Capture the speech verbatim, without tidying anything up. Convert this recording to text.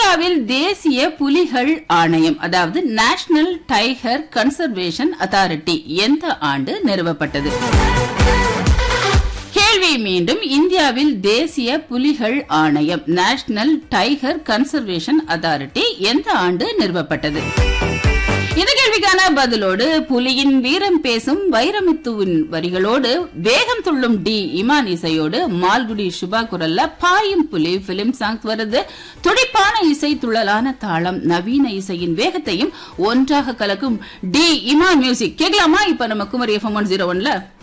இந்தியாவில் தேசிய புலிகள் ஆணையம் அதாவது நேஷனல் டைகர் கன்சர்வேஷன் அத்தாரிட்டி எந்த ஆண்டு நிறுவப்பட்டது? கேள்வி மீண்டும். இந்தியாவில் தேசிய புலிகள் ஆணையம் நேஷனல் டைகர் கன்சர்வேஷன் அத்தாரிட்டி எந்த ஆண்டு நிறுவப்பட்டது? இந்த கேள்விக்கான பதிலோடு புலியின் வீரம் பேசும் வைரமுத்துவின் வரிகளோடு வேகம் துள்ளும் டி இமான் இசையோடு மால்குடி சுபா குரல்ல பாயும் புலி பிலிம் சாங் வருது. துடிப்பான இசை, துள்ளலான தாளம், நவீன இசையின் வேகத்தையும் ஒன்றாக கலக்கும் டி இமான் மியூசிக் கேட்கலாமா? இப்ப நம்ம குமரி எஃப்எம் ஒன் ஜீரோ ஒன்ல